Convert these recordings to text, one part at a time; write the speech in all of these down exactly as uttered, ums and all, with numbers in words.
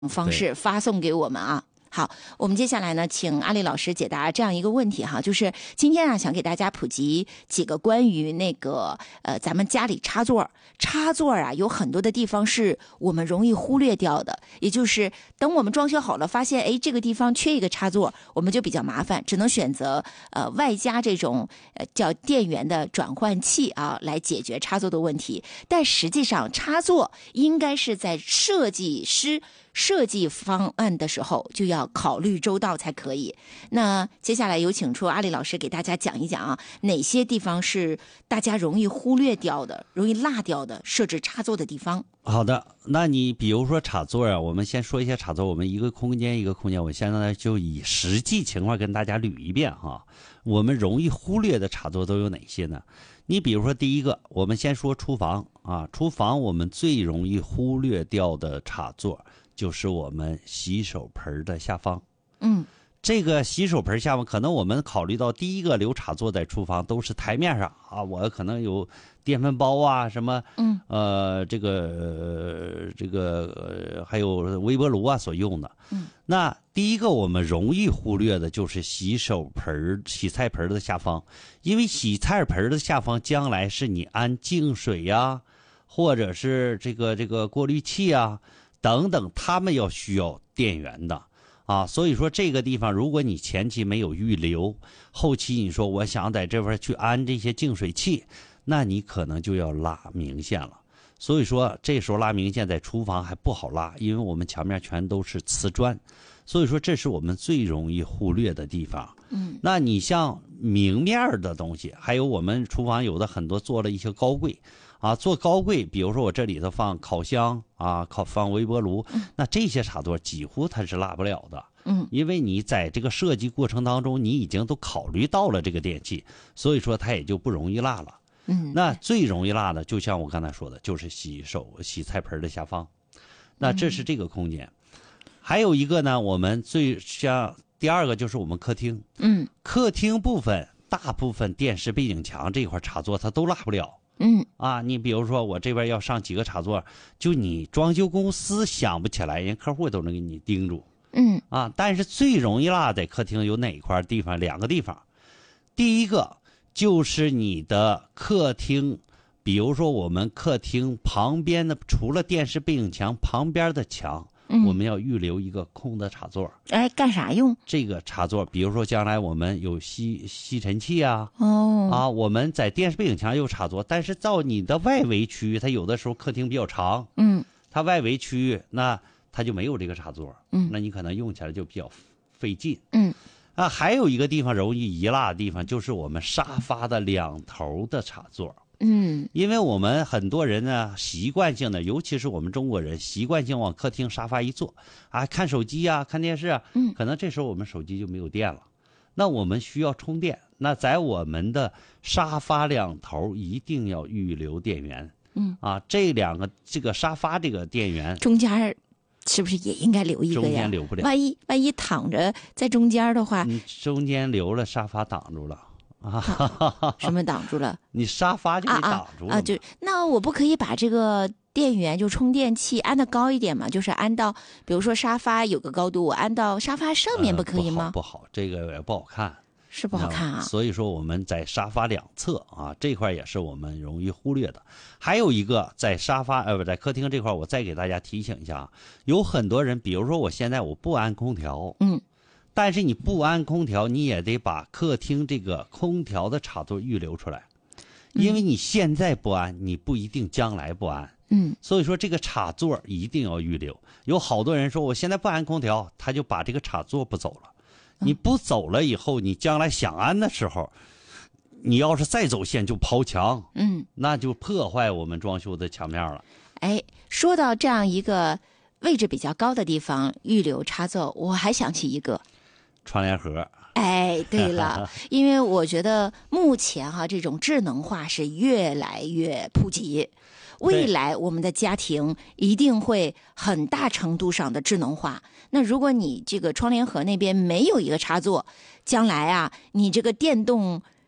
方式发送给我们啊。好，我们接下来呢，请阿丽老师解答这样一个问题哈，就是今天啊，想给大家普及几个关于那个呃，咱们家里插座，插座啊，有很多的地方是我们容易忽略掉的，也就是等我们装修好了，发现哎这个地方缺一个插座，我们就比较麻烦，只能选择呃外加这种呃叫电源的转换器啊，来解决插座的问题。但实际上，插座应该是在设计师设计方案的时候就要考虑周到才可以。那接下来有请出阿丽老师给大家讲一讲啊，哪些地方是大家容易忽略掉的、容易落掉的设置插座的地方。 好的，那你比如说插座啊，我们先说一下插座，我们一个空间一个空间，我现在就以实际情况跟大家捋一遍哈。我们容易忽略的插座都有哪些呢？你比如说第一个，我们先说厨房啊，厨房我们最容易忽略掉的插座就是我们洗手盆的下方。 嗯， 这个洗手盆下方，可能我们考虑到第一个留插座在厨房都是台面上啊，我可能有电饭煲啊，什么， 嗯， 呃，这个呃这个呃还有微波炉啊所用的。 嗯， 那第一个我们容易忽略的就是洗手盆、洗菜盆的下方，因为洗菜盆的下方将来是你安净水呀、啊，或者是这个这个过滤器啊等等，他们要需要电源的。啊，所以说这个地方，如果你前期没有预留，后期你说我想在这边去安这些净水器，那你可能就要拉明线了。所以说这时候拉明线在厨房还不好拉，因为我们墙面全都是瓷砖，所以说这是我们最容易忽略的地方。 嗯， 那你像明面的东西，还有我们厨房有的很多做了一些高柜啊，做高柜，比如说我这里头放烤箱啊，烤放微波炉，那这些插座几乎它是落不了的。 嗯， 因为你在这个设计过程当中，你已经都考虑到了这个电器，所以说它也就不容易落了。 嗯， 那最容易落的，就像我刚才说的，就是洗手洗菜盆的下方，那这是这个空间。嗯、还有一个呢，我们最像第二个就是我们客厅。 嗯， 客厅部分大部分电视背景墙这块插座它都落不了。 嗯啊，你比如说我这边要上几个插座，就你装修公司想不起来，人客户都能给你盯住。 嗯啊，但是最容易落在客厅有哪块地方？两个地方，第一个就是你的客厅，比如说我们客厅旁边的，除了电视背景墙旁边的墙， 嗯， 我们要预留一个空的插座。 哎，干啥用？ 这个插座，比如说将来我们有吸吸尘器啊， 哦， 啊，我们在电视背景墙有插座，但是到你的外围区域，它有的时候客厅比较长， 嗯， 它外围区域那。它就没有这个插座， 嗯， 那你可能用起来就比较费劲， 嗯， 啊，还有一个地方容易遗落的地方，就是我们沙发的两头的插座， 嗯， 因为我们很多人呢习惯性的，尤其是我们中国人习惯性往客厅沙发一坐，啊，看手机啊，看电视啊， 嗯， 可能这时候我们手机就没有电了，那我们需要充电，那在我们的沙发两头一定要预留电源， 嗯， 啊，这两个这个沙发这个电源中间是不是也应该留一个呀？ 中间留不了， 万一万一躺着在中间的话， 你中间留了，沙发挡住了啊！ 什么挡住了？ 你沙发就给挡住了啊, 啊, 啊！就那我不可以把这个电源就充电器安的高一点嘛？就是安到，比如说沙发有个高度，我安到沙发上面不可以吗？ 呃、不好，不好，这个也不好看。 是不好看啊， 所以说我们在沙发两侧啊这块也是我们容易忽略的。还有一个在沙发呃不在客厅这块，我再给大家提醒一下，有很多人，比如说我现在我不安空调， 嗯， 但是你不安空调，你也得把客厅这个空调的插座预留出来，因为你现在不安，你不一定将来不安。 嗯， 所以说这个插座一定要预留。有好多人说我现在不安空调，他就把这个插座不走了。你不走了以后，你将来想安的时候，你要是再走线就抛墙， 嗯， 那就破坏我们装修的墙面了。 哎，说到这样一个位置比较高的地方预留插座，我还想起一个窗帘盒。 哎，对了，因为我觉得目前哈、啊、这种智能化是越来越普及。未来我们的家庭一定会很大程度上的智能化。那如果你这个窗帘盒那边没有一个插座，将来啊，你这个电动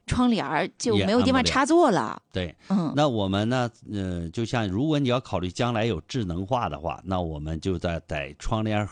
窗帘儿就也没有地安不了方插座了。 对， 嗯， 那我们呢，呃，就像如果你要考虑将来有智能化的话，那我们就在在窗帘